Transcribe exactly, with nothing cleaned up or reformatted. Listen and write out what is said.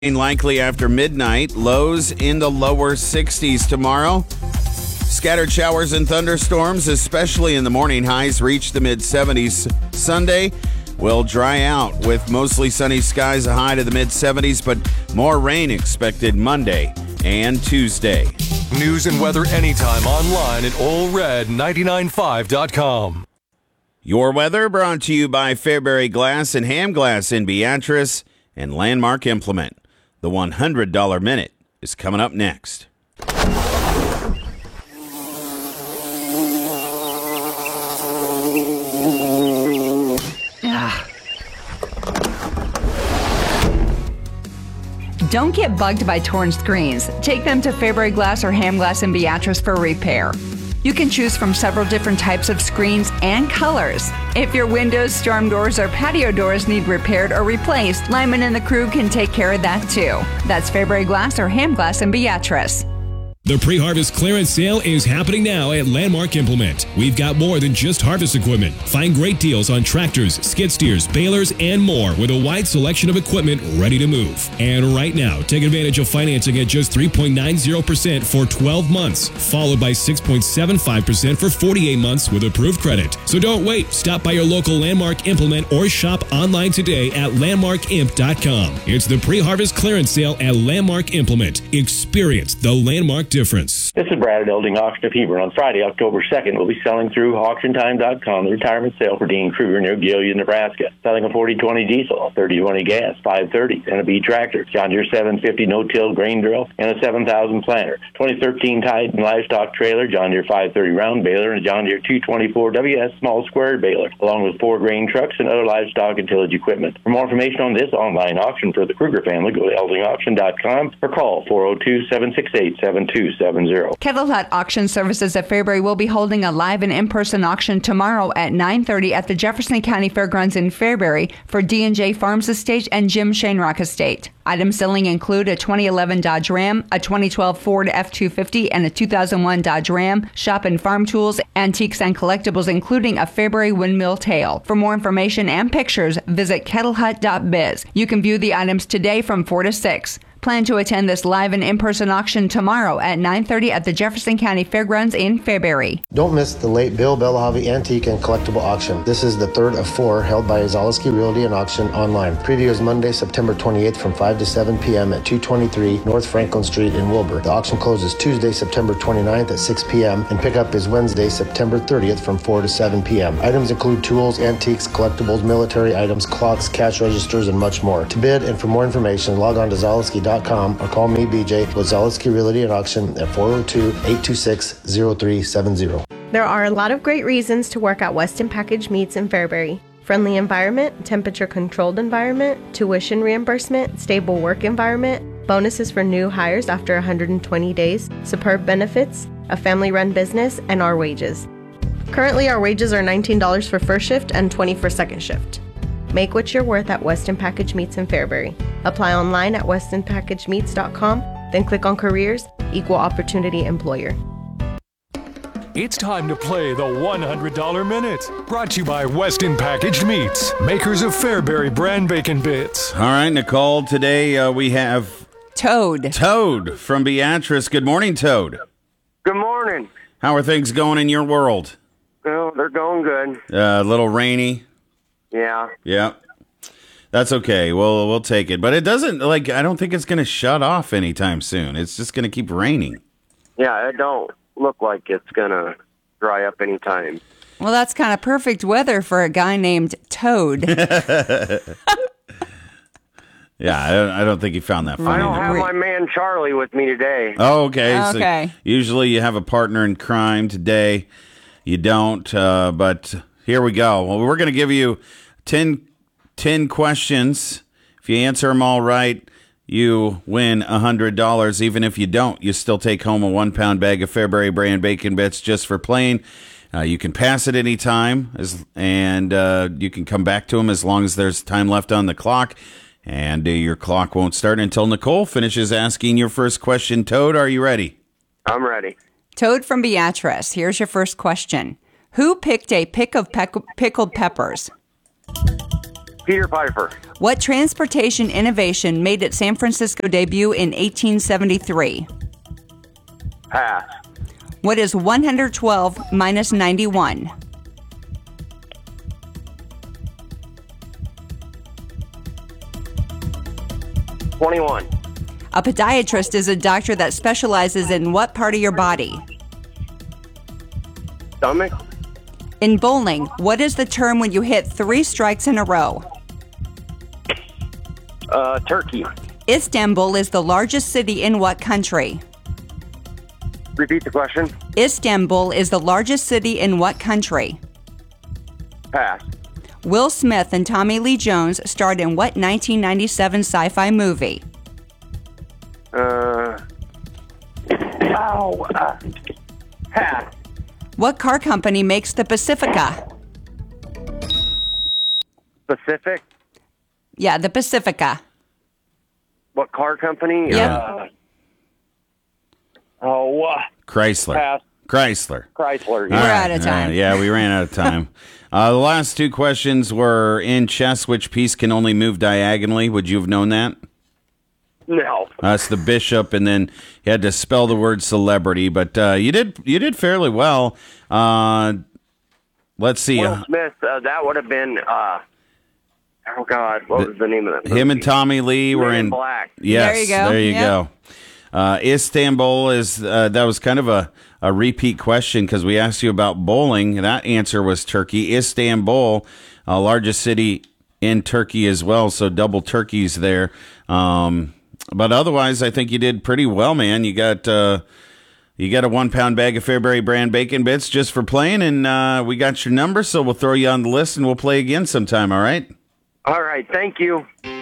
Likely after midnight, lows in the lower sixties tomorrow. Scattered showers and thunderstorms, especially in the morning. Highs reach the mid seventies. Sunday will dry out with mostly sunny skies, a high to the mid seventies, but more rain expected Monday and Tuesday. News and weather anytime online at Ole Red nine nine five dot com. Your weather brought to you by Fairbury Glass and Ham Glass in Beatrice and Landmark Implement. The one hundred dollar Minute is coming up next. Ah. Don't get bugged by torn screens. Take them to Fairbury Glass or Ham Glass in Beatrice for repair. You can choose from several different types of screens and colors. If your windows, storm doors, or patio doors need repaired or replaced, Lyman and the crew can take care of that too. That's Fairbury Glass or Ham Glass in Beatrice. The pre-harvest clearance sale is happening now at Landmark Implement. We've got more than just harvest equipment. Find great deals on tractors, skid steers, balers, and more with a wide selection of equipment ready to move. And right now, take advantage of financing at just three point nine zero percent for twelve months, followed by six point seven five percent for forty-eight months with approved credit. So don't wait. Stop by your local Landmark Implement or shop online today at landmark imp dot com. It's the pre-harvest clearance sale at Landmark Implement. Experience the Landmark difference. This is Brad at Elding Auction of Hebron. On Friday, October second, we'll be selling through auction time dot com the retirement sale for Dean Kruger near Gillian, Nebraska. Selling a forty twenty diesel, a thirty twenty gas, five thirty, and a B tractor, John Deere seven fifty no-till grain drill, and a seven thousand planter. twenty thirteen Titan livestock trailer, John Deere five thirty round baler, and a John Deere two twenty-four W S small square baler, along with four grain trucks and other livestock and tillage equipment. For more information on this online auction for the Kruger family, go to elding auction dot com or call four oh two, seven six eight, seven two seven zero. Kettle Hut Auction Services at Fairbury will be holding a live and in-person auction tomorrow at nine thirty at the Jefferson County Fairgrounds in Fairbury for D and J Farms Estate and Jim Shanerock Estate. Items selling include a twenty eleven Dodge Ram, a twenty twelve Ford F two fifty, and a two thousand one Dodge Ram, shop and farm tools, antiques, and collectibles, including a Fairbury windmill tail. For more information and pictures, visit kettle hut dot biz. You can view the items today from four to six. Plan to attend this live and in-person auction tomorrow at nine thirty at the Jefferson County Fairgrounds in Fairbury. Don't miss the late Bill Belahavi Antique and Collectible Auction. This is the third of four held by Zaleski Realty and Auction online. Preview is Monday, September twenty-eighth from five to seven p.m. at two twenty-three North Franklin Street in Wilbur. The auction closes Tuesday, September twenty-ninth at six p.m. and pickup is Wednesday, September thirtieth from four to seven p.m. Items include tools, antiques, collectibles, military items, clocks, cash registers, and much more. To bid and for more information, log on to zaleski dot com or call me, B J, with Zaleski Realty and Auction at four oh two, eight two six, oh three seven oh. There are a lot of great reasons to work at Weston Package Meats in Fairbury. Friendly environment, temperature-controlled environment, tuition reimbursement, stable work environment, bonuses for new hires after one hundred twenty days, superb benefits, a family-run business, and our wages. Currently, our wages are nineteen dollars for first shift and twenty dollars for second shift. Make what you're worth at Weston Package Meats in Fairbury. Apply online at weston package meats dot com, then click on Careers, Equal Opportunity Employer. It's time to play the one hundred dollar Minute. Brought to you by Weston Packaged Meats, makers of Fairbury brand bacon bits. All right, Nicole, today uh, we have... Toad. Toad from Beatrice. Good morning, Toad. Good morning. How are things going in your world? Well, they're going good. Uh, a little rainy? Yeah. Yeah. That's okay. We'll, we'll take it. But it doesn't, like, I don't think it's going to shut off anytime soon. It's just going to keep raining. Yeah, it don't look like it's going to dry up anytime. Well, that's kind of perfect weather for a guy named Toad. Yeah, I don't, I don't think you found that funny. I don't have my man Charlie with me today. Oh, okay. Okay. So usually you have a partner in crime. Today you don't, uh, but here we go. Well, we're going to give you ten, ten questions. If you answer them all right, you win one hundred dollars. Even if you don't, you still take home a one-pound bag of Fairbury brand bacon bits just for playing. Uh, you can pass it any time, as, and uh, you can come back to them as long as there's time left on the clock. And uh, your clock won't start until Nicole finishes asking your first question. Toad, are you ready? I'm ready. Toad from Beatrice, here's your first question. Who picked a pick of peck- pickled peppers? Peter Piper. What transportation innovation made its San Francisco debut in eighteen seventy-three? Pass. What is one hundred twelve minus ninety-one? twenty-one. A podiatrist is a doctor that specializes in what part of your body? Stomach. In bowling, what is the term when you hit three strikes in a row? Uh, Turkey. Istanbul is the largest city in what country? Repeat the question. Istanbul is the largest city in what country? Pass. Will Smith and Tommy Lee Jones starred in what nineteen ninety-seven sci-fi movie? Uh. Ow. Uh, pass. What car company makes the Pacifica? Pacific. Yeah, the Pacifica. What car company? Yeah. Uh, oh, uh, Chrysler. Pass. Chrysler. Chrysler. We're Yeah. out of All time. right, yeah, we ran out of time. uh, the last two questions were in chess, which piece can only move diagonally? Would you have known that? No. That's the bishop, and then you had to spell the word celebrity, but uh, you did you did fairly well. Uh, let's see. Will Smith. Uh, that would have been. Uh, oh God, what was the name of that? Him movie? and Tommy Lee were Men in in Black. Yes, There you go. There you Yep. go. Uh, Istanbul is uh, that was kind of a, a repeat question because we asked you about bowling. That answer was Turkey. Istanbul, uh, largest city in Turkey as well, so double turkeys there. Um, but otherwise, I think you did pretty well, man. You got uh, you got a one pound bag of Fairbury brand bacon bits just for playing, and uh, we got your number, so we'll throw you on the list and we'll play again sometime. All right. All right. Thank you.